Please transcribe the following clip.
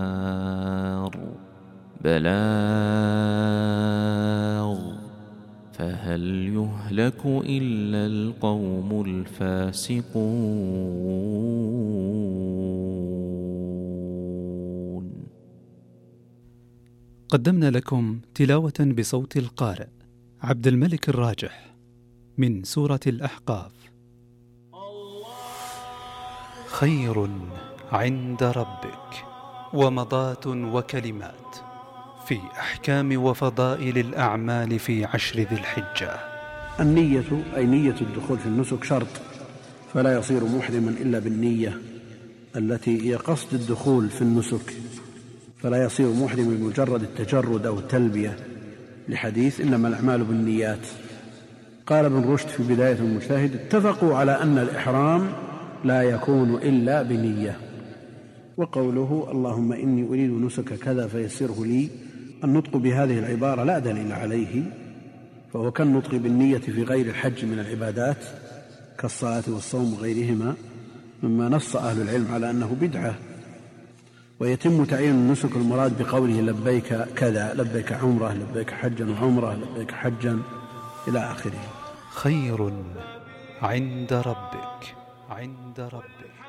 بلاغ فهل يهلك إلا القوم الفاسقون. قدمنا لكم تلاوة بصوت القارئ عبد الملك الراجح من سورة الأحقاف. خير عند ربك ومضات وكلمات في أحكام وفضائل الأعمال في 10 ذي الحجة. النية أي نية الدخول في النسك شرط، فلا يصير محرما إلا بالنية التي هي قصد الدخول في النسك، فلا يصير محرما بمجرد التجرد أو التلبية، لحديث إنما الأعمال بالنيات. قال ابن رشد في بداية المجتهد: اتفقوا على أن الإحرام لا يكون إلا بنية. وقوله اللهم إني أريد نسك كذا فيسره لي، النطق بهذه العبارة لا دليل عليه، فهو كالنطق بالنية في غير الحج من العبادات كالصلاة والصوم وغيرهما، مما نص أهل العلم على أنه بدعة. ويتم تعيين النسك المراد بقوله لبيك كذا، لبيك عمرة، لبيك حجا وعمرة، لبيك حجا إلى آخره. خير عند ربك